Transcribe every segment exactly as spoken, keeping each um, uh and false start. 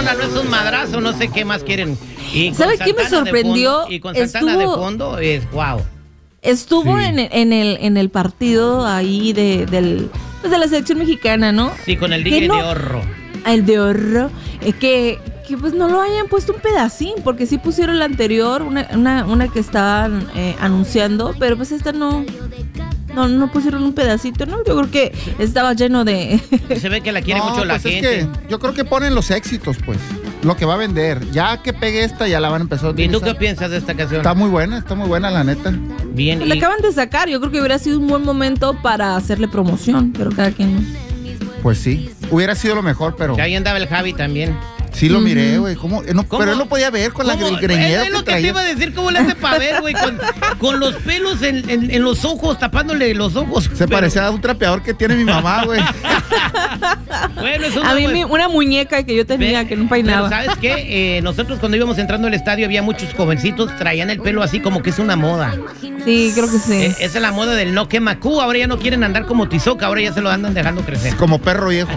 rola no es un madrazo, no sé qué más quieren. ¿Sabes qué me sorprendió? Fondo, y con Santana Estuvo... de fondo es wow. Estuvo sí. en, en, el, en el partido ahí de, del, pues de la selección mexicana, ¿no? Sí, con el D J no, de Horro. El de Horro. Eh, que, que pues no lo hayan puesto un pedacín, porque sí pusieron la anterior, una, una, una que estaban eh, anunciando, pero pues esta no... No, no pusieron un pedacito, ¿no? Yo creo que estaba lleno de... Se ve que la quiere no, mucho la pues gente. Es que yo creo que ponen los éxitos, pues. Lo que va a vender. Ya que pegue esta, ya la van a empezar a utilizar. ¿Y tú qué piensas de esta canción? Está muy buena, está muy buena, la neta. Bien. Pues y... la acaban de sacar. Yo creo que hubiera sido un buen momento para hacerle promoción, pero cada quien no. Pues sí. Hubiera sido lo mejor, pero... Que ahí andaba el Javi también. Sí lo miré, güey. ¿Cómo? No, ¿Cómo? Pero él no podía ver con la, el greñero. Es lo que, que te iba a decir, ¿cómo le hace para ver, güey? Con, con los pelos en, en, en los ojos, tapándole los ojos. Se pero... parecía a un trapeador que tiene mi mamá, güey. Bueno, es una, a mí güey. una muñeca que yo tenía Ve, que no peinaba. Pero ¿sabes qué? Eh, nosotros cuando íbamos entrando al estadio había muchos jovencitos, traían el pelo así como que es una moda. Sí, creo que sí. Eh, esa es la moda del no quemacú. Ahora ya no quieren andar como tizoca, ahora ya se lo andan dejando crecer. Como perro viejo.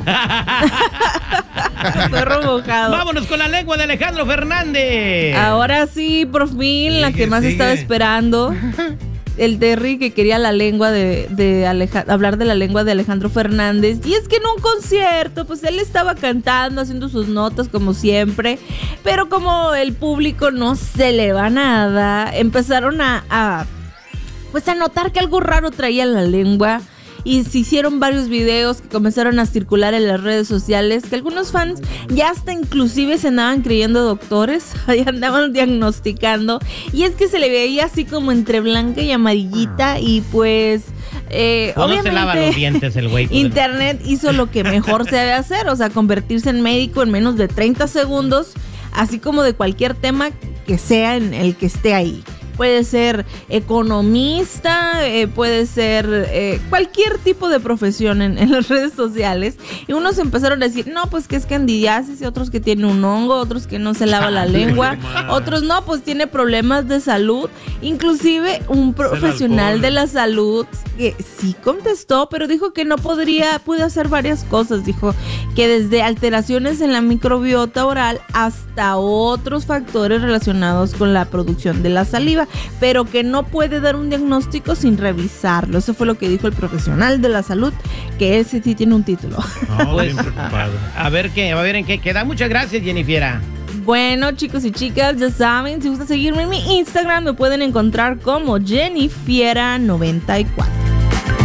Perro mojado. Vámonos con la lengua de Alejandro Fernández. Ahora sí, por fin, sigue, la que más sigue. estaba esperando. El Terry que quería la lengua de, de Aleja, hablar de la lengua de Alejandro Fernández. Y es que en un concierto, pues él estaba cantando, haciendo sus notas como siempre. Pero como el público no se le va nada, empezaron a, a pues a notar que algo raro traía la lengua. Y se hicieron varios videos que comenzaron a circular en las redes sociales, que algunos fans ya hasta inclusive se andaban creyendo doctores, ya andaban diagnosticando, y es que se le veía así como entre blanca y amarillita, y pues eh, no obviamente se lava los dientes el güey. Internet hizo lo que mejor se debe hacer, o sea, convertirse en médico en menos de treinta segundos, así como de cualquier tema que sea en el que esté ahí. Puede ser economista, eh, puede ser eh, cualquier tipo de profesión en, en las redes sociales. Y unos empezaron a decir, no, pues que es candidiasis, y otros que tiene un hongo, otros que no se lava la lengua, otros no, pues tiene problemas de salud. Inclusive un profesional de la salud que sí contestó, pero dijo que no podría, puede hacer varias cosas. Dijo que desde alteraciones en la microbiota oral hasta otros factores relacionados con la producción de la saliva, pero que no puede dar un diagnóstico sin revisarlo. Eso fue lo que dijo el profesional de la salud, que ese sí tiene un título. No, pues, a ver qué, a ver en qué queda. Muchas gracias, Jennifer. Bueno, chicos y chicas, ya saben, si gusta seguirme en mi Instagram, me pueden encontrar como Jennifiera noventa y cuatro.